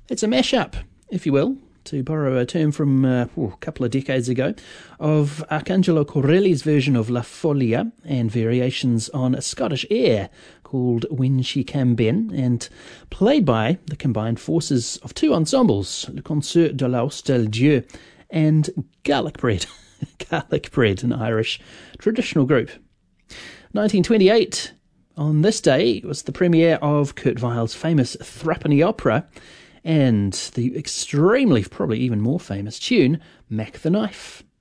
It's a mashup, if you will, to borrow a term from a couple of decades ago, of Arcangelo Corelli's version of La Folia and variations on a Scottish air called When She Cam Ben, and played by the combined forces of two ensembles, Le Concert de la Hostel Dieu and Garlic Bread, Garlic Bread, an Irish traditional group. 1928, on this day, was the premiere of Kurt Weill's famous threepenny opera, and the extremely, probably even more famous tune, Mac the Knife.